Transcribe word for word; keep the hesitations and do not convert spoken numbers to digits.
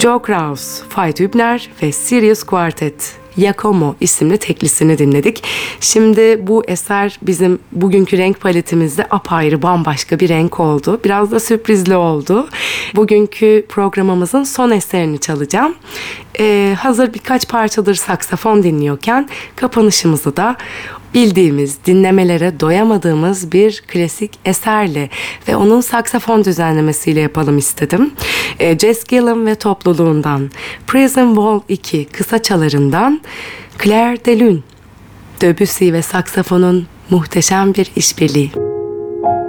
Joe Kraus, Veit Hübner ve Sirius Quartet, Yakomo isimli teklisini dinledik. Şimdi bu eser bizim bugünkü renk paletimizde apayrı bambaşka bir renk oldu. Biraz da sürprizli oldu. Bugünkü programımızın son eserini çalacağım. Ee, hazır birkaç parçadır saksafon dinliyorken kapanışımızı da bildiğimiz, dinlemelere doyamadığımız bir klasik eserle ve onun saksafon düzenlemesiyle yapalım istedim. E, Jess Gillum ve topluluğundan Prison Wall iki kısa çalarından Clair de Lune, Debussy ve saksafonun muhteşem bir işbirliği.